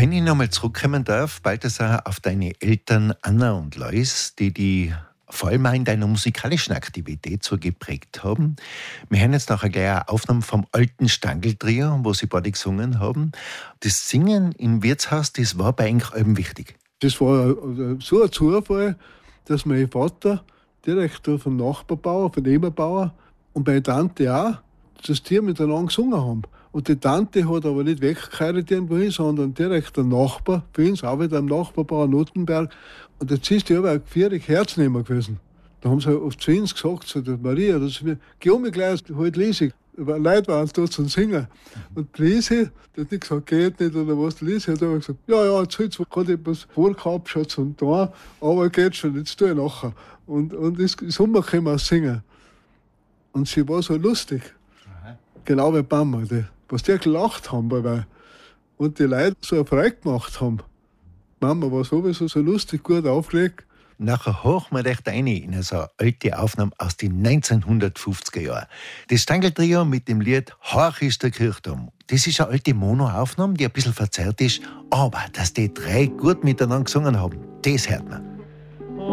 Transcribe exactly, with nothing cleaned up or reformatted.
Wenn ich nochmal zurückkommen darf, Balthasar, auf deine Eltern Anna und Lois, die die vor allem auch in deiner musikalischen Aktivität so geprägt haben. Wir hören jetzt nachher gleich eine Aufnahme vom alten Stangl-Trio, wo sie beide gesungen haben. Das Singen im Wirtshaus, das war bei euch allem wichtig. Das war so ein Zufall, dass mein Vater direkt vom Nachbarbauer, von dem Bauer und meine Tante auch, dass die miteinander gesungen haben. Und die Tante hat aber nicht weggeheiratet irgendwohin, sondern direkt der Nachbar, für uns auch wieder am Nachbarbauer Nottenberg. Und jetzt ist die aber ein vierig Herznehmer gewesen. Da haben sie oft zu uns gesagt, zu der Maria, dass wir, geh um mich gleich, halt Lisi. Leute waren da zum Singen. Und die Lisi, die hat nicht gesagt, geht nicht oder was. Die Lisi hat aber gesagt, ja, ja, jetzt hat gerade etwas vorgehabt, Schatz, und da, aber geht schon, jetzt tue ich nachher. Und, und das Sommer können wir singen. Und sie war so lustig. Aha. Genau wie Mama, die, was die gelacht haben dabei. Und die Leute so eine Freude gemacht haben. Mama war sowieso so lustig, gut aufgelegt. Nachher hoch wir recht rein in so eine alte Aufnahme aus den neunzehnhundertfünfziger Jahren. Das Stangl-Trio mit dem Lied «Horch ist der Kirchturm». Das ist eine alte Mono-Aufnahme, die ein bisschen verzerrt ist, aber dass die drei gut miteinander gesungen haben, das hört man.